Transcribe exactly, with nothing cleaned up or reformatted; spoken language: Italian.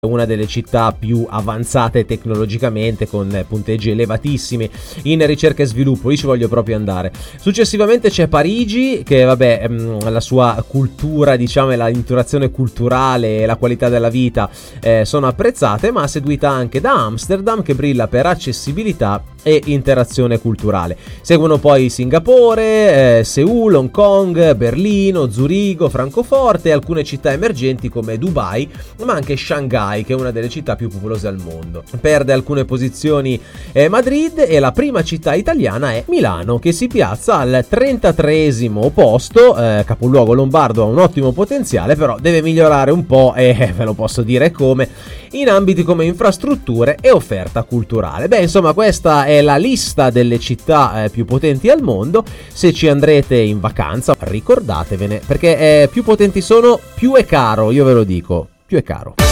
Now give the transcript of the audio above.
una delle città più avanzate tecnologicamente, con punteggi elevatissimi in ricerca e sviluppo. Lì ci voglio proprio andare. Successivamente c'è Parigi, che vabbè, la sua cultura, diciamo, e la interazione culturale e la qualità della vita eh, sono apprezzate, ma seguita anche da Amsterdam, che brilla per accessibilità e interazione culturale. Seguono poi Singapore, eh, Seul, Hong Kong, Berlino, Zurigo, Francoforte e alcune città emergenti come Dubai, ma anche Shanghai, che è una delle città più popolose al mondo. Perde alcune posizioni eh, Madrid, e la prima città italiana è Milano, che si piazza al trentatreesimo posto. eh, capoluogo lombardo, ha un ottimo potenziale, però deve migliorare un po', e eh, ve lo posso dire come, in ambiti come infrastrutture e offerta culturale. Beh, insomma, questa è la lista delle città eh, più potenti al mondo. Se ci andrete in vacanza, ricordatevene, perché eh, più potenti sono, più è caro, io ve lo dico, più è caro.